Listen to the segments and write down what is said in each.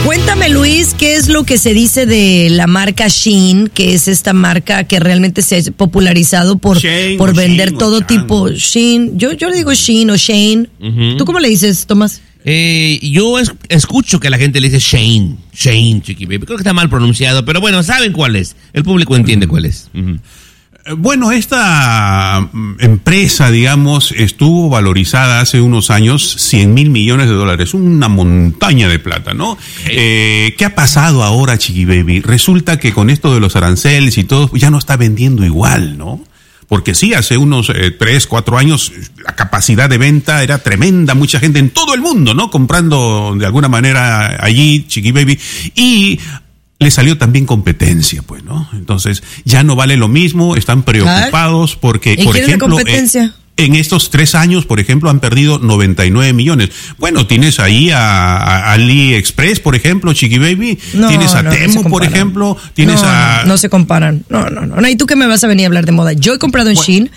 Cuéntame, Luis, ¿qué es lo que se dice de la marca Shein, que es esta marca que realmente se ha popularizado por vender Shein, todo tipo? Shein, yo le digo Shein o Shane. Uh-huh. ¿Tú cómo le dices, Tomás? Yo escucho que la gente le dice Shein, Chiqui Baby. Creo que está mal pronunciado, pero bueno, saben cuál es. El público entiende cuál es. Uh-huh. Bueno, esta empresa, digamos, estuvo valorizada hace unos años $100,000 millones, una montaña de plata, ¿no? ¿Qué ha pasado ahora, Chiqui Baby? Resulta que con esto de los aranceles y todo, ya no está vendiendo igual, ¿no? Porque sí, hace unos 3, 4 años la capacidad de venta era tremenda, mucha gente en todo el mundo, ¿no? Comprando de alguna manera allí, Chiqui Baby, y le salió también competencia, pues, ¿no? Entonces, ya no vale lo mismo, están preocupados porque, por ejemplo, en estos 3 años, por ejemplo, han perdido 99 millones. Bueno, tienes ahí a AliExpress, por ejemplo, Chiqui Baby, tienes a Temu, por ejemplo, tienes No se comparan. No. ¿Y tú qué me vas a venir a hablar de moda? Yo he comprado en Shein,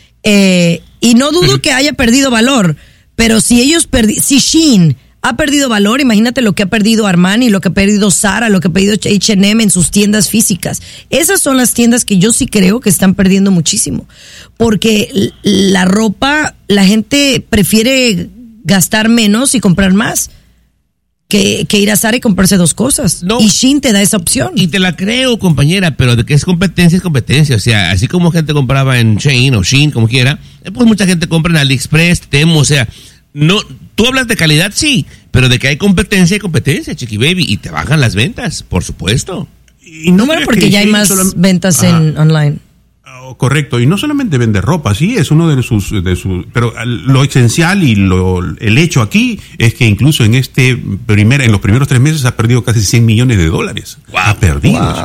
y no dudo que haya perdido valor, pero si Shein ha perdido valor, imagínate lo que ha perdido Armani, lo que ha perdido Zara, lo que ha perdido H&M en sus tiendas físicas. Esas son las tiendas que yo sí creo que están perdiendo muchísimo. Porque la ropa, la gente prefiere gastar menos y comprar más que ir a Zara y comprarse 2 cosas. No. Y Shein te da esa opción. Y te la creo, compañera, pero de que es competencia, es competencia. O sea, así como gente compraba en Shein o Shein, como quiera, pues mucha gente compra en AliExpress, Temu, o sea, no, tú hablas de calidad, sí, pero de que hay competencia, Chiqui Baby, y te bajan las ventas, por supuesto. Y no porque ya hay más ventas en online. Correcto, y no solamente vende ropa, sí, es uno de sus, pero lo esencial y el hecho aquí es que incluso en los primeros 3 meses ha perdido casi $100 millones. Wow. Ha perdido. Wow.